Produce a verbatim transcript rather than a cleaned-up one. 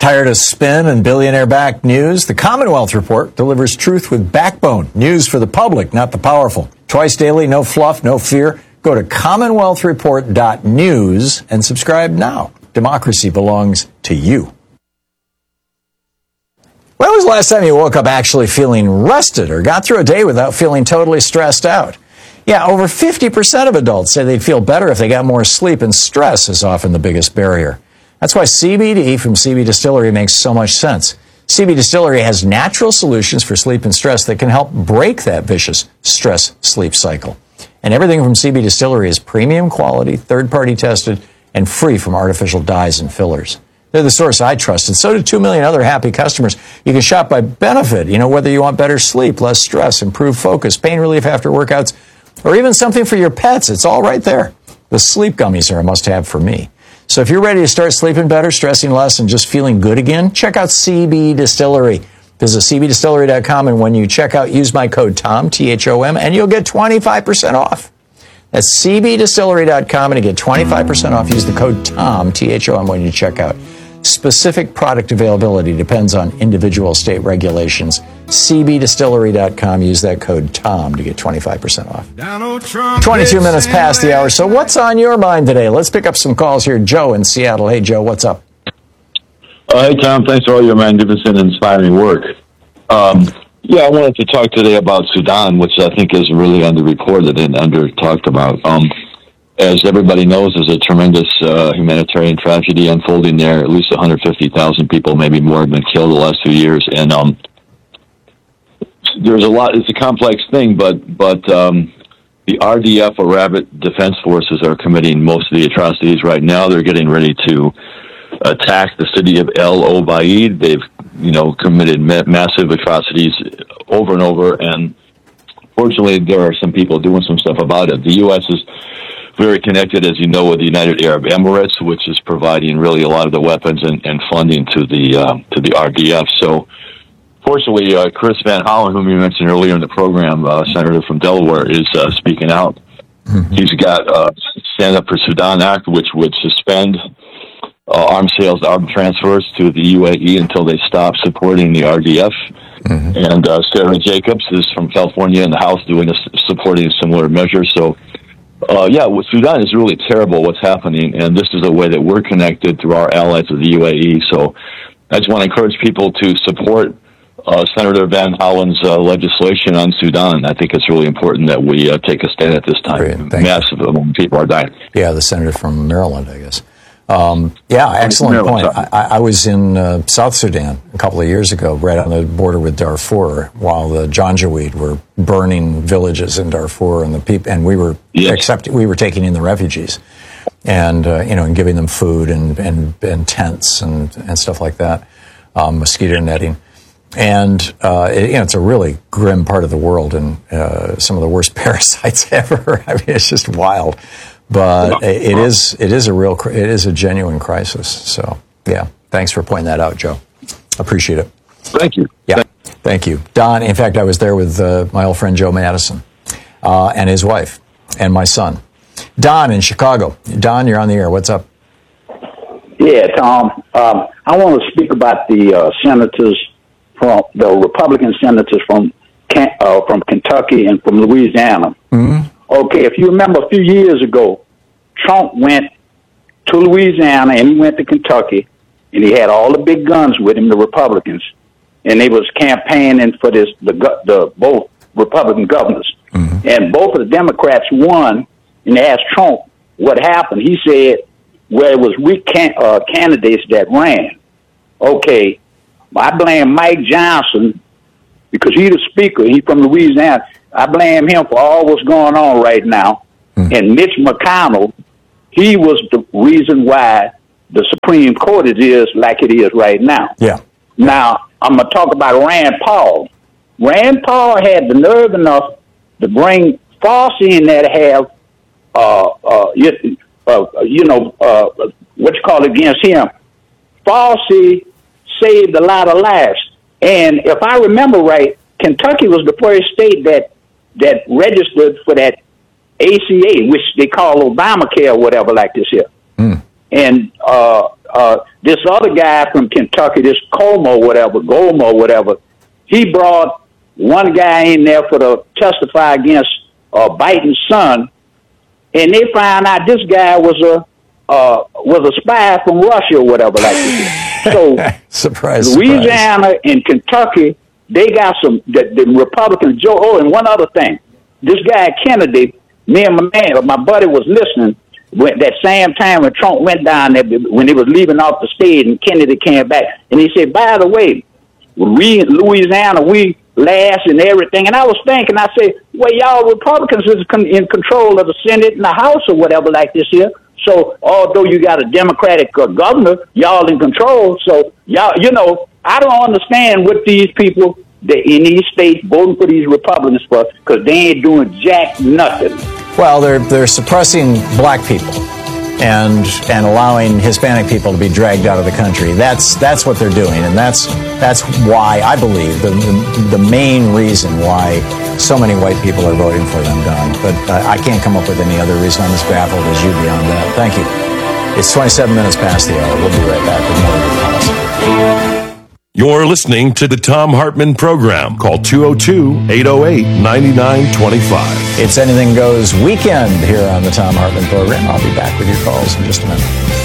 Tired of spin and billionaire-backed news? The Commonwealth Report delivers truth with backbone. News for the public, not the powerful. Twice daily, no fluff, no fear. Go to commonwealth report dot news and subscribe now. Democracy belongs to you. When was the last time you woke up actually feeling rested or got through a day without feeling totally stressed out? Yeah, over fifty percent of adults say they'd feel better if they got more sleep, and stress is often the biggest barrier. That's why C B D from C B Distillery makes so much sense. C B Distillery has natural solutions for sleep and stress that can help break that vicious stress-sleep cycle. And everything from C B Distillery is premium quality, third-party tested, and free from artificial dyes and fillers. They're the source I trust, and so do two million other happy customers. You can shop by benefit, you know, whether you want better sleep, less stress, improved focus, pain relief after workouts, or even something for your pets. It's all right there. The sleep gummies are a must-have for me. So if you're ready to start sleeping better, stressing less, and just feeling good again, check out C B Distillery. Visit c b distillery dot com, and when you check out, use my code TOM, T H O M, and you'll get twenty-five percent off. That's c b distillery dot com, and to get twenty-five percent off, use the code TOM, T H O M, when you check out. Specific product availability depends on individual state regulations. c b distillery dot com, use that code TOM to get twenty-five percent off. twenty-two minutes past the hour, so what's on your mind today? Let's pick up some calls here. Joe in Seattle. Hey, Joe, what's up? Uh, hey, Tom, thanks for all your magnificent, inspiring work. Um, yeah, I wanted to talk today about Sudan, which I think is really underreported and under-talked about. Um, as everybody knows, there's a tremendous uh, humanitarian tragedy unfolding there. At least one hundred fifty thousand people, maybe more, have been killed the last few years. And um, there's a lot, it's a complex thing, but but um, the R D F, or Rapid Defense Forces, are committing most of the atrocities right now. They're getting ready to attack the city of El Obeid. They've, you know, committed ma- massive atrocities over and over, and fortunately, there are some people doing some stuff about it. The U S is very connected, as you know, with the United Arab Emirates, which is providing really a lot of the weapons and, and funding to the uh, to the R D F. So, fortunately, uh, Chris Van Hollen, whom you mentioned earlier in the program, uh, senator from Delaware, is uh, speaking out. Mm-hmm. He's got uh, Stand Up for Sudan Act, which would suspend Uh, arms sales, arms transfers to the U A E until they stop supporting the R D F. Mm-hmm. And uh, Sarah Jacobs is from California in the House doing a, supporting a similar measure. So, uh, yeah, well, Sudan is really terrible what's happening, and this is a way that we're connected through our allies of the U A E. So I just want to encourage people to support uh, Senator Van Hollen's uh, legislation on Sudan. I think it's really important that we uh, take a stand at this time. Massive amount of people are dying. Yeah, the senator from Maryland, I guess. Um, yeah, excellent point. I, I was in uh, South Sudan a couple of years ago, right on the border with Darfur, while the Janjaweed were burning villages in Darfur, and the people, and we were yes. accepting, we were taking in the refugees, and uh, you know, and giving them food and and, and tents and, and stuff like that, um, mosquito netting, and uh, it, you know, it's a really grim part of the world, and uh, some of the worst parasites ever. I mean, it's just wild. But it is it is a real it is a genuine crisis. So yeah, thanks for pointing that out, Joe. Appreciate it. Thank you. Yeah, thank you, Don. In fact, I was there with uh, my old friend Joe Madison uh, and his wife and my son, Don in Chicago. Don, you're on the air. What's up? Yeah, Tom. Um, I want to speak about the uh, senators from the Republican senators from uh, from Kentucky and from Louisiana. Mm-hmm. Okay, if you remember a few years ago, Trump went to Louisiana and he went to Kentucky, and he had all the big guns with him, the Republicans, and they was campaigning for this the the both Republican governors, mm-hmm. and both of the Democrats won. And they asked Trump what happened. He said, "Well, it was weak can- uh, candidates that ran." Okay, I blame Mike Johnson because he's the speaker. He's from Louisiana. I blame him for all what's going on right now. Mm. And Mitch McConnell, he was the reason why the Supreme Court is like it is right now. Yeah. Now, I'm going to talk about Rand Paul. Rand Paul had the nerve enough to bring Fauci in there to have, uh, uh, you, uh, you know, uh, what you call it against him. Fauci saved a lot of lives. And if I remember right, Kentucky was the first state that that registered for that A C A, which they call Obamacare or whatever like this here. Mm. And uh, uh, this other guy from Kentucky, this Como, whatever, Gomo, whatever, he brought one guy in there for to testify against uh, Biden's son, and they found out this guy was a uh, was a spy from Russia or whatever like this. So, surprise, Louisiana surprise. and Kentucky, they got some the, the Republicans. Joe, oh, and one other thing, this guy Kennedy, me and my man, my buddy was listening. When, that same time when Trump went down there, when he was leaving off the stage and Kennedy came back, and he said, by the way, we, Louisiana, we last and everything. And I was thinking, I said, well, y'all Republicans is in control of the Senate and the House or whatever like this here. So although you got a Democratic uh, governor, y'all in control. So y'all, you know, I don't understand what these people that in these states voting for these Republicans for, because they ain't doing jack nothing. Well, they're they're suppressing black people and and allowing Hispanic people to be dragged out of the country. That's that's what they're doing, and that's that's why I believe the the, the main reason why so many white people are voting for them, Don. But uh, I can't come up with any other reason. I'm as baffled as you beyond that. Thank you. It's twenty-seven minutes past the hour. We'll be right back with more of the policy. You're listening to the Thom Hartmann Program. Call two oh two, eight oh eight, nine nine two five. It's Anything Goes weekend here on the Thom Hartmann Program. I'll be back with your calls in just a minute.